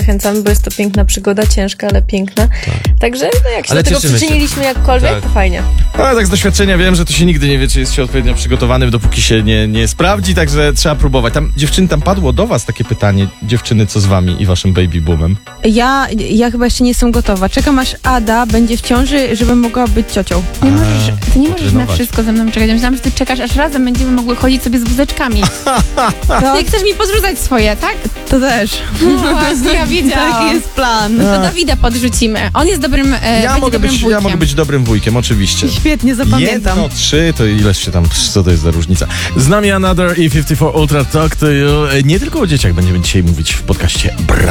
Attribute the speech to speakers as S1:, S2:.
S1: zachęcamy, bo jest to piękna przygoda, ciężka, ale piękna. Także jak się do tego przyczyniliśmy jakkolwiek, to fajnie.
S2: Ale tak z doświadczenia wiem, że to się nigdy nie wie, czy jest się odpowiednio przygotowanym, dopóki się nie sprawdzi, także trzeba próbować. Dziewczyny, tam padło do was takie pytanie, dziewczyny, co z wami i waszym baby boomem?
S3: Ja chyba jeszcze nie jestem gotowa. Czekam, aż Ada będzie w ciąży, żebym mogła być ciocią.
S4: Ty nie możesz na wszystko ze mną czekać. Ja myślałam, że ty czekasz, aż razem będziemy mogły chodzić sobie z wózeczkami. Ty chcesz mi podrzucać swoje, tak?
S3: To też.
S4: No właśnie, ja wiedziałam.
S3: Taki jest plan.
S4: To Dawida podrzucimy. On jest dobrym
S2: Ja mogę być dobrym wujkiem, oczywiście.
S3: Świetnie, zapamiętam.
S2: 1-3, to ileż się tam, co to jest za różnica. Z nami Another i 54 Ultra Talk to You. Nie tylko o dzieciach będziemy dzisiaj mówić w podcaście Bra.